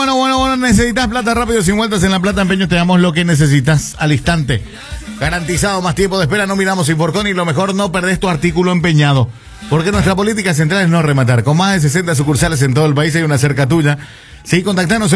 Bueno, necesitas plata rápido, sin vueltas en La Plata Empeños, te damos lo que necesitas al instante. Garantizado, más tiempo de espera, no miramos Inforcón y lo mejor, no perdés tu artículo empeñado. Porque nuestra política central es no rematar. Con más de 60 sucursales en todo el país hay una cerca tuya. Sí, contactanos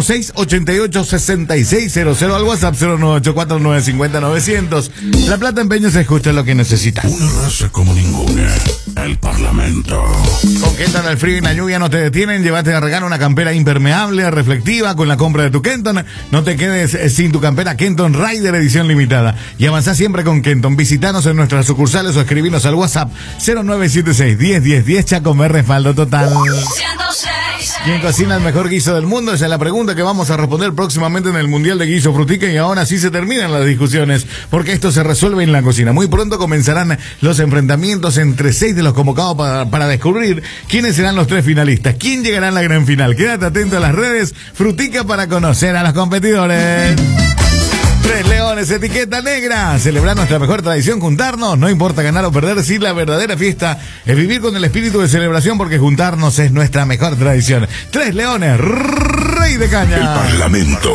021-688-6600 al WhatsApp 0984-950-900. La Plata Empeños se escucha lo que necesitas. Una raza como ninguna. El Parlamento. Con Kenton el frío y la lluvia no te detienen. Llévate de regalo una campera impermeable, reflectiva con la compra de tu Kenton. No te quedes sin tu campera Kenton Rider edición limitada. Y avanzá siempre con Kenton. Visítanos en nuestras sucursales o escribinos al WhatsApp 0976-101010. Chaco, me respaldo total. 106. ¿Quién cocina el mejor guiso del mundo? Esa es la pregunta que vamos a responder próximamente en el Mundial de Guiso Frutica, y ahora sí se terminan las discusiones, porque esto se resuelve en la cocina. Muy pronto comenzarán los enfrentamientos entre 6 de los convocados para descubrir quiénes serán los 3 finalistas. ¿Quién llegará a la gran final? Quédate atento a las redes Frutica para conocer a los competidores. 3 Leones, etiqueta negra. Celebrar nuestra mejor tradición, juntarnos. No importa ganar o perder, si la verdadera fiesta es vivir con el espíritu de celebración, porque juntarnos es nuestra mejor tradición. 3 Leones, Rey de Caña. El Parlamento.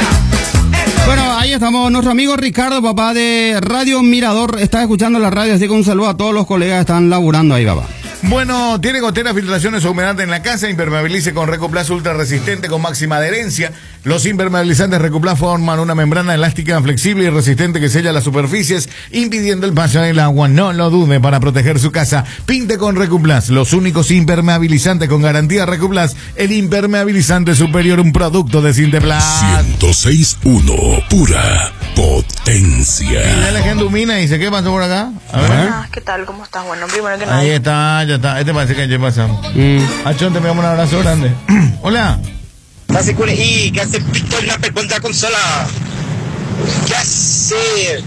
Bueno, ahí estamos. Nuestro amigo Ricardo, papá de Radio Mirador, está escuchando la radio, así que un saludo a todos los colegas que están laburando ahí, papá. Bueno, tiene goteras, filtraciones o humedad en la casa. Impermeabilice con Recuplas ultra resistente con máxima adherencia. Los impermeabilizantes Recuplas forman una membrana elástica, flexible y resistente que sella las superficies, impidiendo el paso del agua. No lo dude, para proteger su casa. Pinte con Recuplas, los únicos impermeabilizantes con garantía Recuplas. El impermeabilizante superior, un producto de Sinteplas. 106.1, pura potencia. Y la gente humina y dice, ¿qué pasó por acá? A ver. Buenas, ¿qué tal? ¿Cómo estás? Bueno, primero que nada. Ahí está, ya está. Este parece que ya pasa. Achón, te enviamos un abrazo grande. Hola. ¿Qué hace Culejí? ¿Qué hace Víctor Napper contra consola? ¿Qué hace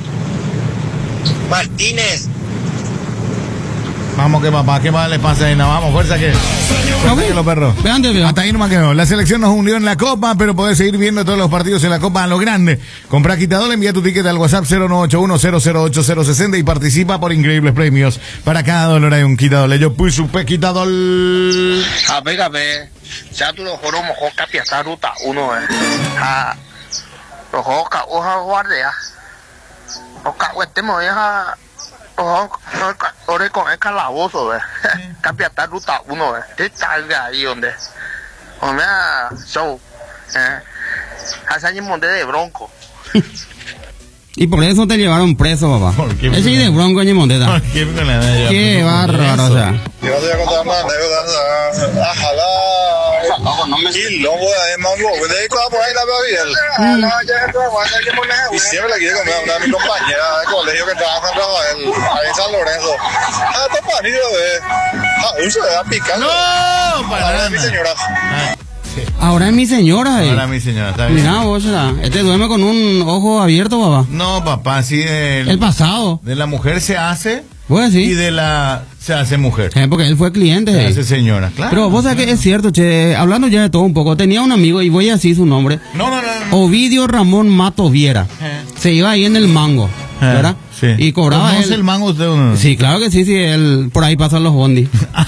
Martínez? Vamos que papá, ¿qué más le pasa ahí? No, vamos, fuerza que los perros. Vean, Hasta ahí nomás quedó. La selección nos hundió en la Copa, pero podés seguir viendo todos los partidos en la Copa a lo grande. Comprá quitador, envía tu ticket al WhatsApp 0981-008-060 y participa por increíbles premios. Para cada dólar hay un quitador. Yo puse un quitador. A ver. Ya tú lo juro, mejor que esta ruta uno, lo mejor que hoja guardia. O que estemos deja. Ahora con el calabozo, cambia esta ruta uno, está ahí donde show, hace años monté de bronco. Y por eso te llevaron preso, papá. Ese de bronco y mondeta. Qué bárbaro, o sea. Yo te voy a contar una anécdota. Ojalá. Y luego de mango, de ahí por ahí la veo bien. Y siempre le quiere comer a una de mis compañeras de colegio que trabaja en Rafael, ahí en San Lorenzo. Está panito, se le da picando. No, para nada. Mi señora. Ahora es mi señora, Ahora mi señora, está bien. Mira vos, este duerme con un ojo abierto, papá. No, papá, sí. El pasado. De la mujer se hace. Pues sí. Y de la se hace mujer. Porque él fue cliente. Se hace señora, claro. Pero vos sabés que es cierto, che, hablando ya de todo un poco, tenía un amigo, y voy a decir su nombre. No. Ovidio Ramón Mato Viera. Se iba ahí en el mango, ¿verdad? Sí. Y cobraba ¿Conoce el mango usted o no? Sí, claro que sí, él, por ahí pasan los bondis.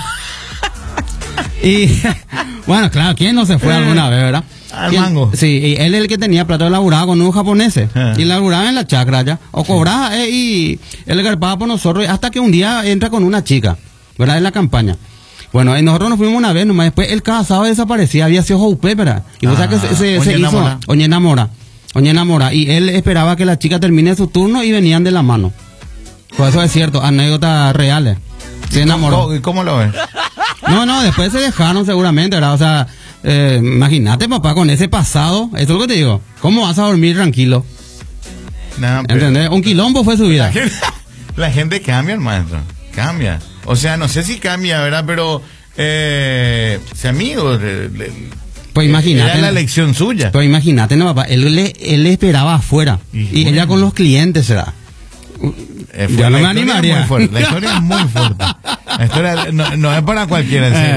Y bueno, claro, ¿quién no se fue alguna vez, verdad? Al mango. Sí, y él es el que tenía plato de laburado con unos japoneses. Y laburaba en la chacra ya. O cobraba y él garpaba por nosotros hasta que un día entra con una chica, ¿verdad? En la campaña. Bueno, y nosotros nos fuimos una vez, nomás después el cada sábado desaparecía, había sido Joupé, ¿verdad? Y vos sabés que se hizo Oñe enamora. Y él esperaba que la chica termine su turno y venían de la mano. Por eso es cierto, anécdotas reales. Se enamoró. ¿Y cómo lo ves? No, después se dejaron seguramente, ¿verdad? O sea, imagínate, papá, con ese pasado, eso es lo que te digo. ¿Cómo vas a dormir tranquilo? No, ¿entendés? Un quilombo fue su vida. La gente cambia, maestro. Cambia. O sea, no sé si cambia, ¿verdad? Pero, ese amigo, pues imagínate. Era la elección suya. Pero imagínate, no, papá, él le esperaba afuera. Y ella con los clientes, ¿será? Yo no me animaría. La historia es muy fuerte. La historia no es para cualquiera.